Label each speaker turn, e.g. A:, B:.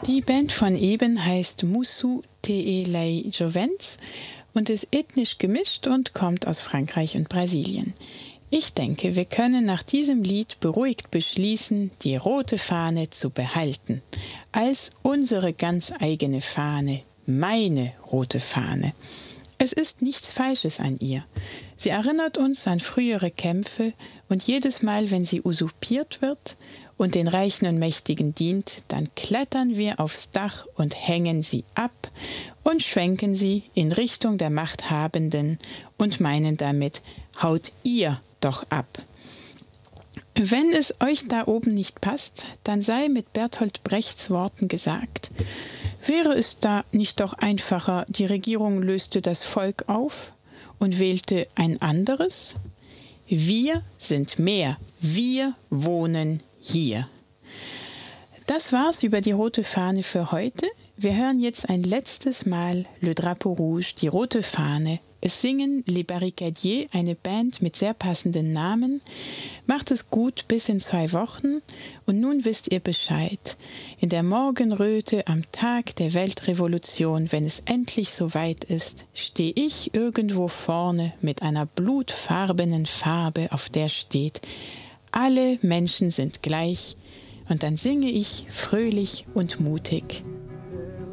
A: Die Band von eben heißt Musu Te'elei Jovens und ist ethnisch gemischt und kommt aus Frankreich und Brasilien. Ich denke, wir können nach diesem Lied beruhigt beschließen, die rote Fahne zu behalten, als unsere ganz eigene Fahne, meine rote Fahne. Es ist nichts Falsches an ihr. Sie erinnert uns an frühere Kämpfe und jedes Mal, wenn sie usurpiert wird und den Reichen und Mächtigen dient, dann klettern wir aufs Dach und hängen sie ab und schwenken sie in Richtung der Machthabenden und meinen damit, haut ihr doch ab. Wenn es euch da oben nicht passt, dann sei mit Bertolt Brechts Worten gesagt: Wäre es da nicht doch einfacher, die Regierung löste das Volk auf und wählte ein anderes? Wir sind mehr, wir wohnen hier. Das war's über die rote Fahne für heute. Wir hören jetzt ein letztes Mal Le Drapeau Rouge, die rote Fahne. Es singen Les Barricadiers, eine Band mit sehr passenden Namen. Macht es gut bis in 2 Wochen und nun wisst ihr Bescheid. In der Morgenröte am Tag der Weltrevolution, wenn es endlich soweit ist, stehe ich irgendwo vorne mit einer blutfarbenen Farbe, auf der steht: Alle Menschen sind gleich. Und dann singe ich fröhlich und mutig: